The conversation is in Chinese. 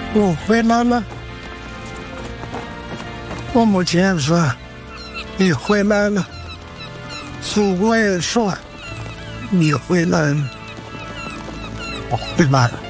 我回来了。我母亲说你回来了，祖国也说你回来了，我回来了。